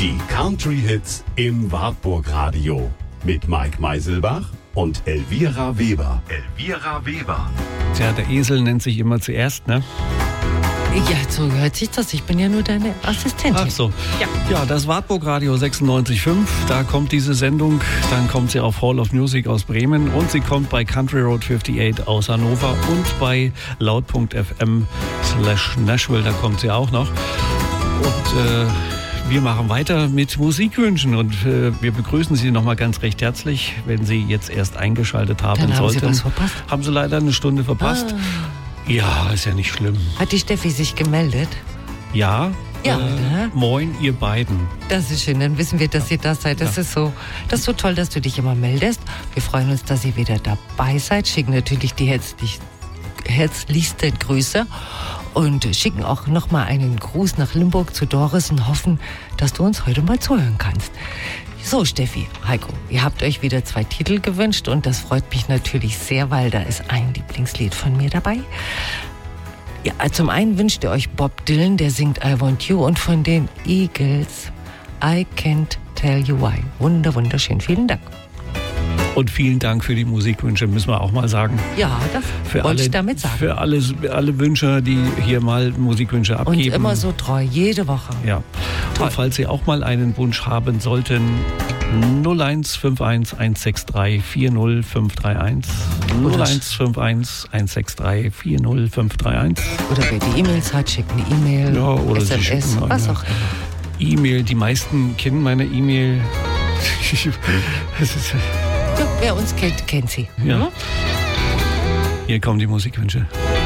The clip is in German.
Die Country-Hits im Wartburg-Radio mit Mike Meiselbach und Elvira Weber. Elvira Weber. Tja, der Esel nennt sich immer zuerst, ne? Ja, so hört sich das. Ich bin ja nur deine Assistentin. Ach so. Ja, das Wartburg-Radio 96.5, da kommt diese Sendung. Dann kommt sie auf Hall of Music aus Bremen und sie kommt bei Country Road 58 aus Hannover und bei laut.fm/Nashville, da kommt sie auch noch. Und wir machen weiter mit Musikwünschen und wir begrüßen Sie nochmal ganz recht herzlich, wenn Sie jetzt erst eingeschaltet haben Dann sollten. haben Sie was verpasst? Haben Sie leider eine Stunde verpasst. Ja, ist ja nicht schlimm. Hat die Steffi sich gemeldet? Ja, Ja, ne? Moin, ihr beiden. Das ist schön, dann wissen wir, dass ihr da seid. Das ist so toll, dass du dich immer meldest. Wir freuen uns, dass ihr wieder dabei seid. Schicken natürlich die herzlichsten Grüße und schicken auch nochmal einen Gruß nach Limburg zu Doris und hoffen, dass du uns heute mal zuhören kannst. So, Steffi, Heiko, ihr habt euch wieder 2 Titel gewünscht und das freut mich natürlich sehr, weil da ist ein Lieblingslied von mir dabei. Ja, zum einen wünscht ihr euch Bob Dylan, der singt I Want You, und von den Eagles I Can't Tell You Why. Wunderschön, vielen Dank. Und vielen Dank für die Musikwünsche, müssen wir auch mal sagen. Ja, das wollte ich damit sagen. Für alle Wünscher, die hier mal Musikwünsche abgeben. Und immer so treu, jede Woche. Ja. Toll. Und falls Sie auch mal einen Wunsch haben sollten, 0151 163 40531. 0151 163 40531. Oder wer die E-Mails hat, schickt eine E-Mail, Ja, oder Sie SMS, schicken was eine auch immer. E-Mail, die meisten kennen meine E-Mail. Ja, wer uns kennt, kennt sie. Ja. Hier kommen die Musikwünsche.